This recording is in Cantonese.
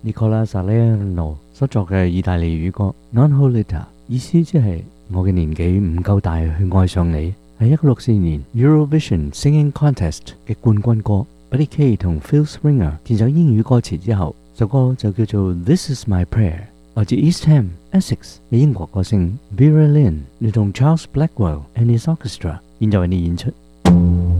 Nicola Salerno 所作嘅意大利語歌《Non Ho Lita》，意思即係我嘅年紀唔夠大去愛上你，係1964年 Eurovision Singing Contest 嘅冠軍歌。Buddy Kaye 同 Phil Springer 填咗英語歌詞之後，首歌就叫做《This Is My Prayer》。來自 East Ham、Essex 嘅英國歌星 Vera Lynn，你同 Charles Blackwell and his orchestra 現在為你演出。